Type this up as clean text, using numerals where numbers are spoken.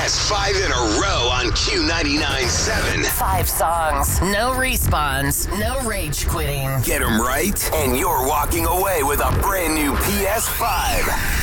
PS5 in a row on Q99.7. 5 songs, no respawns, no rage quitting. Get them right, and you're walking away with a brand new PS5.